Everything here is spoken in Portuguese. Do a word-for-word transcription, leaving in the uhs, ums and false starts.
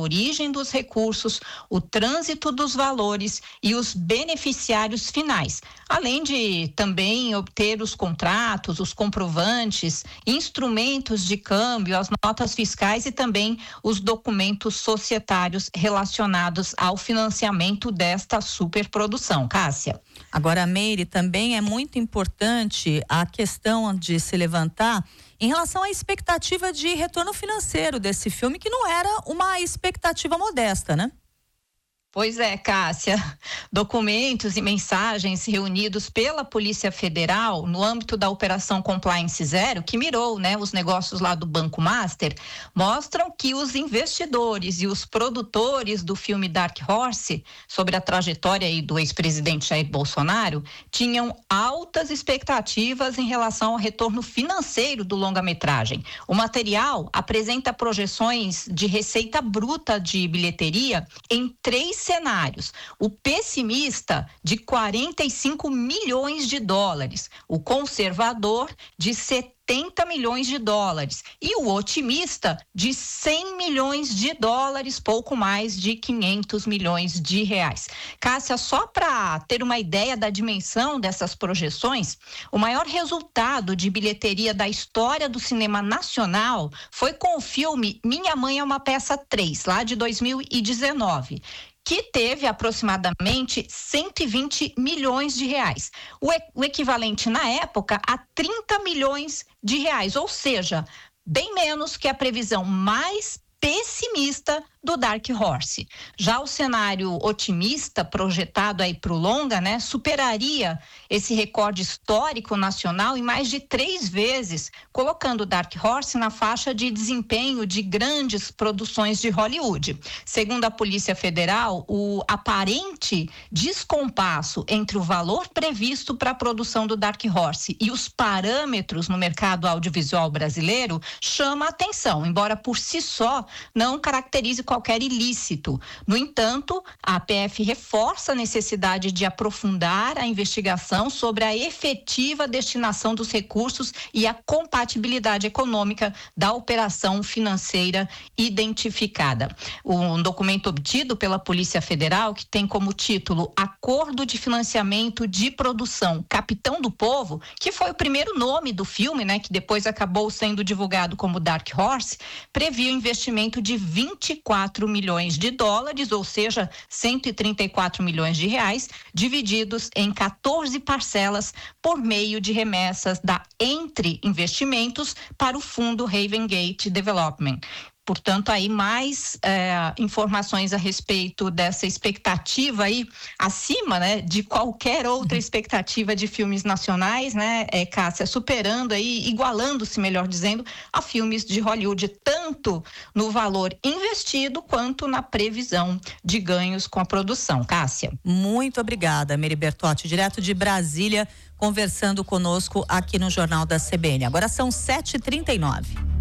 origem dos recursos, o trânsito dos valores e os beneficiários finais, além de também obter os contratos, os comprovantes, instrumentos de câmbio, as notas fiscais e também os documentos societários relacionados ao financiamento desta superprodução. Cássia. Agora, Meire, também é muito importante a questão de se levantar em relação à expectativa de retorno financeiro desse filme, que não era uma expectativa modesta, né? Pois é, Cássia, documentos e mensagens reunidos pela Polícia Federal no âmbito da Operação Compliance Zero, que mirou, né, os negócios lá do Banco Master, mostram que os investidores e os produtores do filme Dark Horse, sobre a trajetória aí do ex-presidente Jair Bolsonaro, tinham altas expectativas em relação ao retorno financeiro do longa-metragem. O material apresenta projeções de receita bruta de bilheteria em três cenários. O pessimista de quarenta e cinco milhões de dólares, o conservador de setenta milhões de dólares e o otimista de cem milhões de dólares, pouco mais de quinhentos milhões de reais. Cássia, só para ter uma ideia da dimensão dessas projeções, o maior resultado de bilheteria da história do cinema nacional foi com o filme Minha Mãe é uma Peça três, lá de dois mil e dezenove. Que teve aproximadamente cento e vinte milhões de reais. O, e, o equivalente na época a trinta milhões de reais, ou seja, bem menos que a previsão mais pessimista do Dark Horse. Já o cenário otimista projetado aí para o longa, né, superaria esse recorde histórico nacional em mais de três vezes, colocando o Dark Horse na faixa de desempenho de grandes produções de Hollywood. Segundo a Polícia Federal, o aparente descompasso entre o valor previsto para a produção do Dark Horse e os parâmetros no mercado audiovisual brasileiro chama a atenção, embora por si só não caracterize qualquer ilícito. No entanto, a A P F reforça a necessidade de aprofundar a investigação sobre a efetiva destinação dos recursos e a compatibilidade econômica da operação financeira identificada. Um documento obtido pela Polícia Federal, que tem como título Acordo de Financiamento de Produção Capitão do Povo, que foi o primeiro nome do filme, né, que depois acabou sendo divulgado como Dark Horse, previa um investimento de vinte e quatro milhões de dólares, ou seja, cento e trinta e quatro milhões de reais, divididos em quatorze parcelas por meio de remessas da Entre Investimentos para o fundo Haven Gate Development. Portanto, aí mais é, informações a respeito dessa expectativa aí, acima, né, de qualquer outra expectativa de filmes nacionais, né, é, Cássia, superando aí, igualando-se, melhor dizendo, a filmes de Hollywood, tanto no valor investido quanto na previsão de ganhos com a produção. Cássia. Muito obrigada, Meire Bertotti, direto de Brasília, conversando conosco aqui no Jornal da C B N. Agora são sete e trinta e nove.